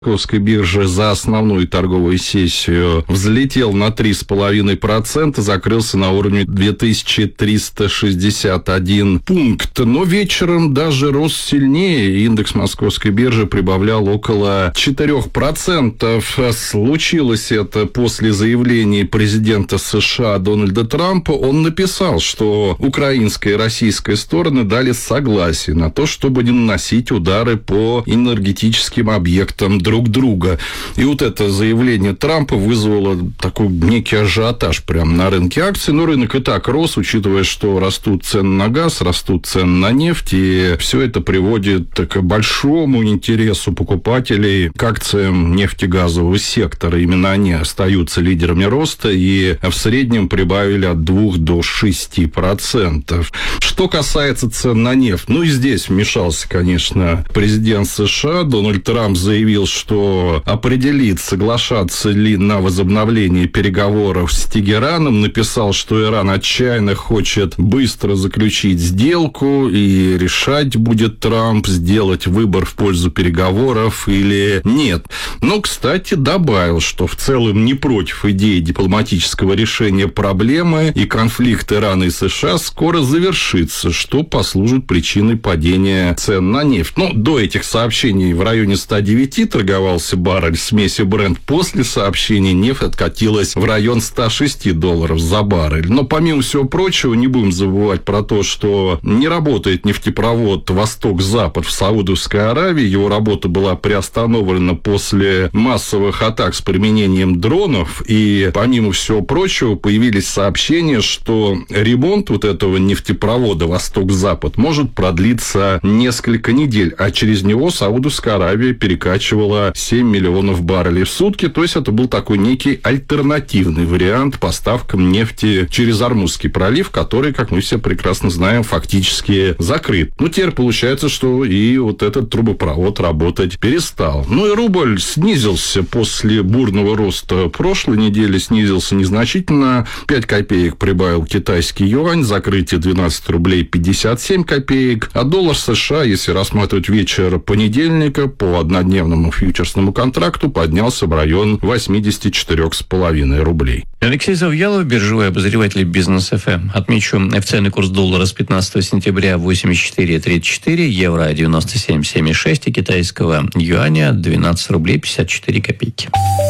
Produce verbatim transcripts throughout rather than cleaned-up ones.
Московской бирже за основную торговую сессию взлетел на три целых пять десятых процента, закрылся на уровне две тысячи триста шестьдесят один пункт. Но вечером даже рос сильнее. Индекс Московской биржи прибавлял около четыре процента. Случилось это после заявления президента США Дональда Трампа. Он написал, что украинская и российская стороны дали согласие на то, чтобы не наносить удары по энергетическим объектам друг друга. И вот это заявление Трампа вызвало такой некий ажиотаж прямо на рынке акций. Но рынок и так рос, учитывая, что растут цены на газ, растут цены на нефть, и все это приводит к большому интересу покупателей к акциям нефтегазового сектора. Именно они остаются лидерами роста и в среднем прибавили от двух до шести процентов. Что касается цен на нефть, ну и здесь вмешался, конечно, президент США. Дональд Трамп заявил, что определит, соглашаться ли на возобновление переговоров с Тегераном. Написал, что Иран отчаянно хочет быстро заключить сделку, и решать будет Трамп, сделать выбор в пользу переговоров или нет. Но, кстати, добавил, что в целом не против идеи дипломатического решения проблемы, и конфликт Ирана и США скоро завершится, что послужит причиной падения цен на нефть. Но до этих сообщений в районе ста девяти торговался баррель смеси Brent. После сообщений нефть откатилась в район ста шести долларов за баррель. Но помимо всего прочего, не будем забывать про то, что не работает нефтепровод Восток-Запад в Саудовской Аравии. Его работа была приостановлена после массовых атак с применением дронов. И помимо всего прочего, появились сообщения, что ремонт вот этого нефтепровода Восток-Запад может продлиться несколько недель, а через него Саудовская Аравия перекачивала семь миллионов баррелей в сутки. То есть это был такой некий альтернативный вариант поставкам нефти через Ормузский пролив, который, как мы все прекрасно знаем, фактически закрыт. Ну, теперь получается, что и вот этот трубопровод работать перестал. Ну и рубль снизился после бурного роста прошлой недели, снизился незначительно. пять копеек прибавил китайский юань, закрытие двенадцать рублей пятьдесят семь копеек. А доллар США, если рассматривать вечер понедельника, по однодневному фьючерсному контракту поднялся в район восемьдесят четыре целых пять десятых рублей. Алексей Завьялов, биржевой обозреватель Бизнес эф эм. Отмечу, официальный курс доллара с пятнадцатого сентября восемьдесят четыре тридцать четыре, евро девяносто семь семьдесят шесть и китайского юаня двенадцать рублей пятьдесят четыре копейки.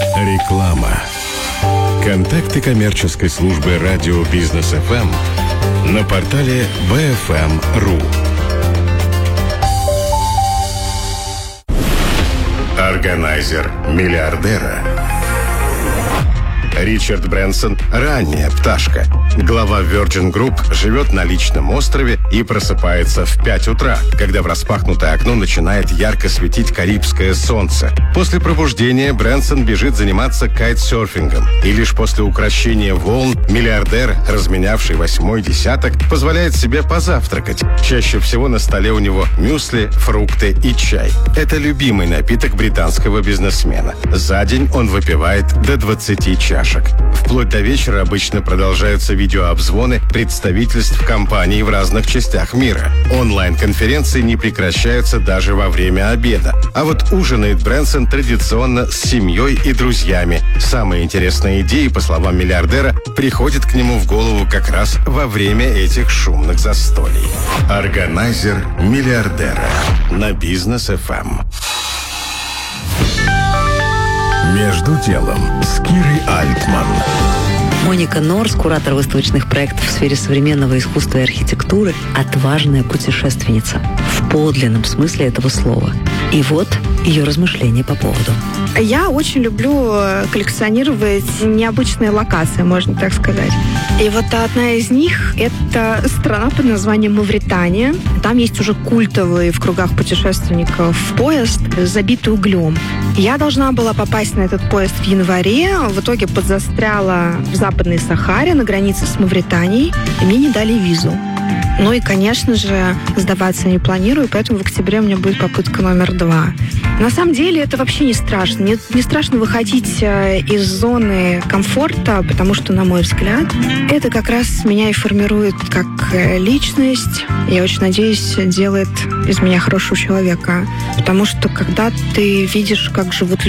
Реклама. Контакты коммерческой службы радио Бизнес эф эм на портале би эф эм точка ру. Органайзер миллиардера. Ричард Брэнсон – ранняя пташка. Глава Virgin Group живет на личном острове и просыпается в пять утра, когда в распахнутое окно начинает ярко светить карибское солнце. После пробуждения Брэнсон бежит заниматься кайтсерфингом. И лишь после укрощения волн миллиардер, разменявший восьмой десяток, позволяет себе позавтракать. Чаще всего на столе у него мюсли, фрукты и чай. Это любимый напиток британского бизнесмена. За день он выпивает до двадцати чашек. Вплоть до вечера обычно продолжаются видеообзвоны представительств компаний в разных частях мира. Онлайн-конференции не прекращаются даже во время обеда. А вот ужинает Брэнсон традиционно с семьей и друзьями. Самые интересные идеи, по словам миллиардера, приходят к нему в голову как раз во время этих шумных застолий. Органайзер миллиардера на Бизнес эф эм. Между делом с Кирой Альтман. Моника Норс, куратор выставочных проектов в сфере современного искусства и архитектуры, отважная путешественница в подлинном смысле этого слова. И вот ее размышления по поводу. Я очень люблю коллекционировать необычные локации, можно так сказать. И вот одна из них – это страна под названием Мавритания. Там есть уже культовый в кругах путешественников поезд, забитый углем. Я должна была попасть на этот поезд в январе, в итоге подзастряла в Западной Сахаре на границе с Мавританией, и мне не дали визу. Ну и, конечно же, сдаваться не планирую, поэтому в октябре у меня будет попытка номер два. На самом деле это вообще не страшно. Не, не страшно выходить из зоны комфорта, потому что, на мой взгляд, это как раз меня и формирует как личность. Я очень надеюсь, делает из меня хорошего человека. Потому что когда ты видишь, как живут люди,